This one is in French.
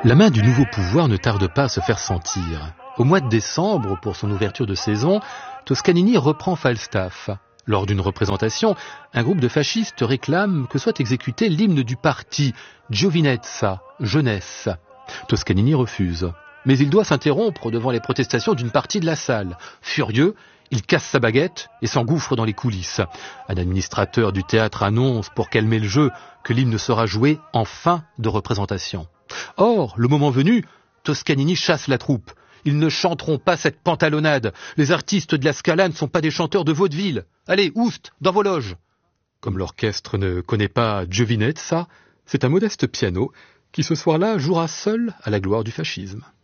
La main du nouveau pouvoir ne tarde pas à se faire sentir. Au mois de décembre, pour son ouverture de saison, Toscanini reprend Falstaff. Lors d'une représentation, un groupe de fascistes réclame que soit exécuté l'hymne du parti, Giovinezza, jeunesse. Toscanini refuse. Mais il doit s'interrompre devant les protestations d'une partie de la salle. Furieux, il casse sa baguette et s'engouffre dans les coulisses. Un administrateur du théâtre annonce, pour calmer le jeu, que l'hymne sera joué en fin de représentation. Or, le moment venu, Toscanini chasse la troupe. Ils ne chanteront pas cette pantalonnade. Les artistes de la Scala ne sont pas des chanteurs de vaudeville. Allez, oust, dans vos loges. Comme l'orchestre ne connaît pas Giovinezza, c'est un modeste piano qui ce soir-là jouera seul à la gloire du fascisme.